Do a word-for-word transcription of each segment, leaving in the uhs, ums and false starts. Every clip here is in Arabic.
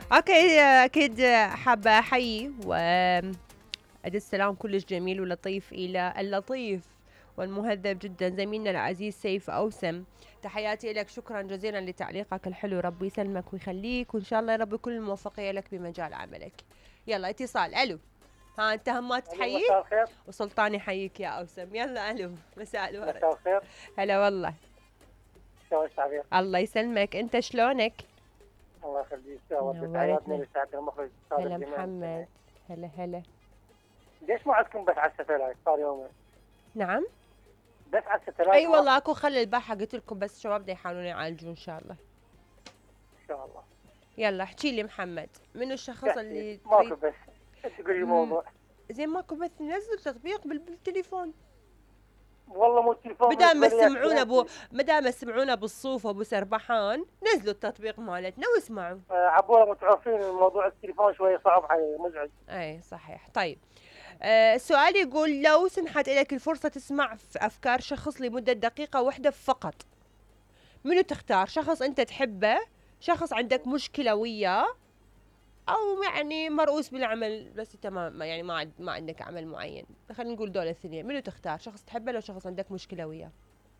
اوكي، اكيد حابه احيي وادي السلام كلش جميل ولطيف الى اللطيف والمهذب جدا زميلنا العزيز سيف اوسم. تحياتي لك، شكرا جزيلا لتعليقك الحلو، ربي يسلمك ويخليك، وان شاء الله يا رب كل الموفقيه لك بمجال عملك. يلا اتصال. الو، ها انت همات تحيي مساء الخير. وسلطان يحييك يا اوسم. يلا الو، مساء الورد. مساء الخير. هلا والله. شلونك تعبير؟ الله يسلمك، انت شلونك؟ الله يخليك. نورتنا. لسعد المخرج هلا محمد. هلا هلا. ليش ما عندكم بس على الستلايت؟ صار يومين نعم بس على الستلايت. اي والله اكو خلي الباحه، قلت لكم بس الشباب بدهم يحاولون يعالجون ان شاء الله. ان شاء الله. يلا احكي لي محمد، منو الشخص اللي ماكو بس تقول لي موضوع زين؟ ماكو بث، نزل تطبيق بالتليفون. والله مو التليفون. بدال ما تسمعونا ابو بدال ما تسمعونا بالصوف ابو سربحان، نزلوا التطبيق مالتنا واسمعوا. آه عبوره متعرفين الموضوع التليفون شويه صعب علي، مزعج. اي صحيح. طيب آه السؤال يقول لو سمحت لك الفرصه تسمع في افكار شخص لمده دقيقه واحده فقط، منو تختار؟ شخص انت تحبه، شخص عندك مشكله وياه، او يعني مرؤوس بالعمل بس انت ما يعني ما عد ما عندك عمل معين. خلينا نقول دول الاثنين، منو تختار؟ شخص تحبه لو شخص عندك مشكله وياه؟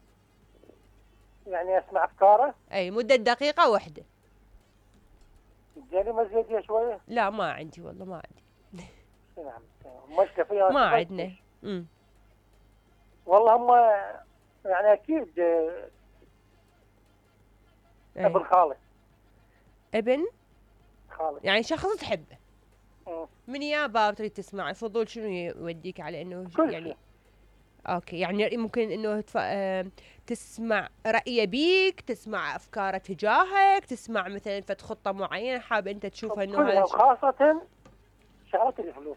يعني اسمع افكاره. اي مده دقيقه واحده. جاني مزيديه شويه. لا ما عندي والله، ما عندي. نعم مشكله فيها ما عندنا. امم والله هم يعني اكيد ابن خالد. ابن خالد يعني شخص تحبه. م. من يا باب تريد تسمع الفضول شنو يوديك على انه يعني اوكي، يعني ممكن انه تف... آه... تسمع رأيه بيك، تسمع افكاره تجاهك، تسمع مثلا فت خطه معينه حاب انت تشوفها انه هذا خاصه شغلات الفلوس.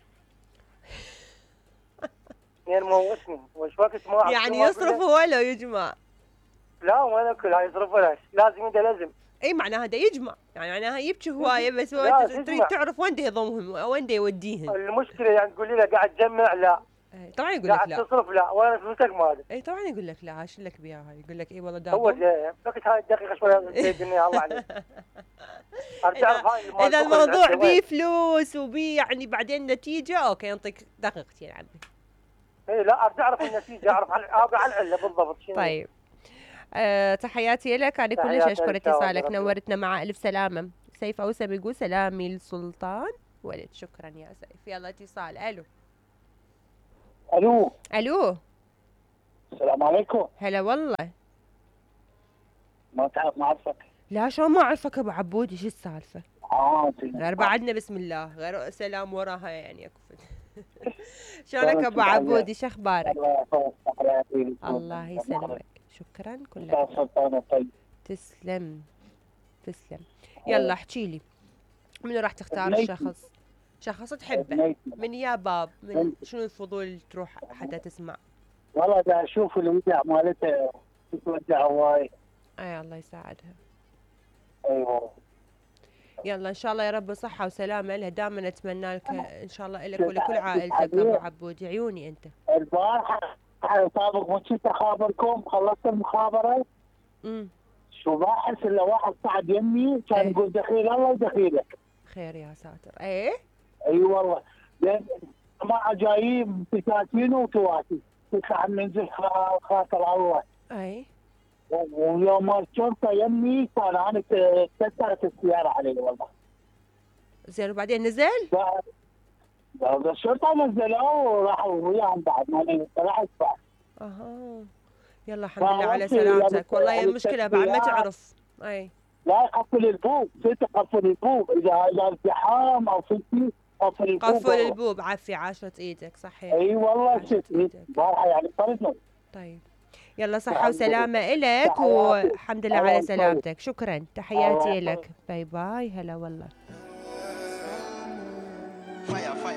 يعني موتني وش وقت ما يعني يصرفوا ولا يجمع؟ لا ولا كل هاي يصرف ولا لازم يده لازم. اي معناها هذا يجمع، يعني معناها يبكي هوايه بس هو انت تريد تعرف وين ده يضمهم وين ده يوديهم. المشكله يعني تقولي له قاعد تجمع لا. اي طبعا يقول لك لا. قاعد تصرف لا، وين فلوسك ما ادري. اي طبعا يقول لك لا، ايش لك بياها؟ يقول لك اي والله دا هو وقت هاي الدقيقه شويه تزيدني الله عليك. اذا الموضوع بيه فلوس وبيه يعني بعدين نتيجه، اوكي ينطيك دقيقتين يا عمي. اي لا ارجع اعرف النتيجه، اعرف على العله بالضبط شنو. طيب أه تحياتي لك، على كلش اشكر اتصالك، نورتنا مع الف سلامه. سيف اوسم يقول سلامي لسلطان ولد. شكرا يا سيف. يلا اتصال. الو الو الو السلام عليكم. هلا والله. ما تعرف ما اعرفك. لا شو ما اعرفك ابو عبودي، شو السالفه؟ اه غير بعدنا بسم الله غير سلام وراها يعني اكفت. شلونك ابو عبودي؟ شو اخبارك؟ الله يسلمك. شكرا كلك. تسلم تسلم. يلا احكي لي، منو راح تختار الشخص؟ شخص تحبه من يا باب، من شنو الفضول تروح حتى تسمع؟ والله دا اشوف الوداع مالته تودع هواي. اي الله يساعدها. ايوه يلا ان شاء الله يا رب صحه وسلامه لها، دائما اتمنى لك ان شاء الله لك ولكل عائلتك ابو عبودي. عيوني انت. البارحه سابق ما كنت اخابركم، خلصت المخابره. امم شو ما احس الا واحد صعد يمي كان يقول ايه؟ دخيل الله يدخيلك. خير يا ساتر. ايه اي والله لان جماعه جايين بساتين وتواتي تطلع ننزل خاطر الله. اي ويوم الشرطه يمي كان انا كسرت السياره علي والله. زين وبعدين نزل؟ الشرطه نزلوه وراحوا وياهم بعد ما طلعت بعد. اها يلا الحمد لله على سلامتك. والله هي المشكله بعد ما تعرف. اي لا قفل البوب، ست قفل البوب اذا اذا ازدحام او فتي قفل البوب. قفل البوب. عافي عاشرة ايدك. صحيح. اي والله ست بارحه يعني طردنا. طيب يلا صحة وسلامة إلك والحمد لله على سلامتك. شكرا تحياتي لك. باي باي. هلا والله.